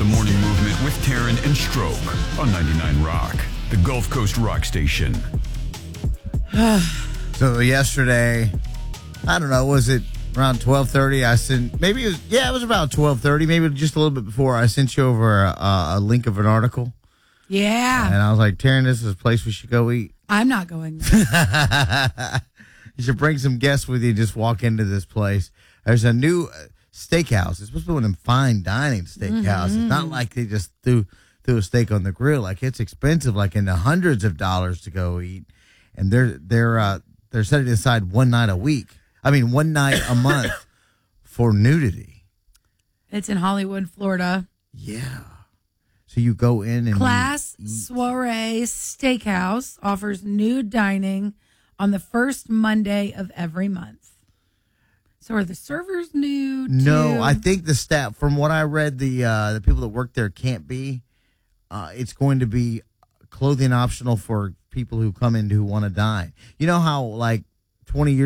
The Morning Movement with Taryn and Stroke on 99 Rock, the Gulf Coast rock station. So yesterday, I don't know, was it around 12:30? I sent, maybe it was about 12:30, maybe just a little bit before. I sent you over a link of an article. Yeah. And I was like, Taryn, this is a place we should go eat. I'm not going there. You should bring some guests with you. Just walk into this place. There's a new steakhouse. It's supposed to be one of them fine dining steakhouses. It's not like they just threw a steak on the grill. Like, it's expensive, like in the hundreds of dollars to go eat. And they're setting aside one night a month for nudity. It's in Hollywood, Florida. Yeah. So you go in and Class Soiree Steakhouse offers nude dining on the first Monday of every month. So are the servers nude? No, too? I think the staff, from what I read, the people that work there can't be. It's going to be clothing optional for people who come in who want to dine. You know how, like, 20 years